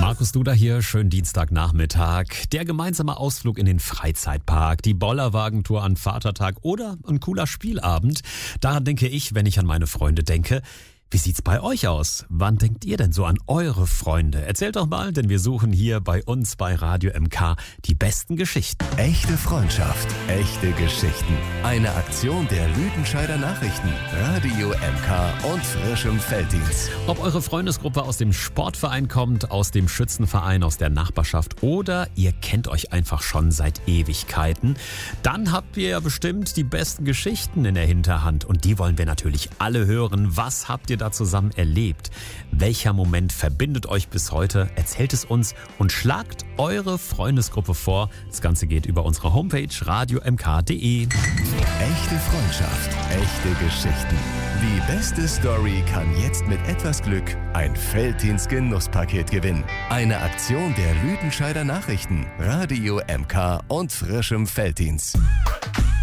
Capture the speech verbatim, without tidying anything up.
Markus Duda hier, schönen Dienstagnachmittag. Der gemeinsame Ausflug in den Freizeitpark, die Bollerwagentour an Vatertag oder ein cooler Spielabend. Daran denke ich, wenn ich an meine Freunde denke. Wie sieht's bei euch aus? Wann denkt ihr denn so an eure Freunde? Erzählt doch mal, denn wir suchen hier bei uns bei Radio M K die besten Geschichten. Echte Freundschaft, echte Geschichten. Eine Aktion der Lüdenscheider Nachrichten, Radio M K und frischem Felddienst. Ob eure Freundesgruppe aus dem Sportverein kommt, aus dem Schützenverein, aus der Nachbarschaft oder ihr kennt euch einfach schon seit Ewigkeiten, dann habt ihr ja bestimmt die besten Geschichten in der Hinterhand und die wollen wir natürlich alle hören. Was habt ihr da zusammen erlebt? Welcher Moment verbindet euch bis heute? Erzählt es uns und schlagt eure Freundesgruppe vor. Das Ganze geht über unsere Homepage radio m k punkt d e. Echte Freundschaft, echte Geschichten. Die beste Story kann jetzt mit etwas Glück ein Felddienst-Genusspaket gewinnen. Eine Aktion der Lüdenscheider Nachrichten, Radio M K und frischem Felddienst.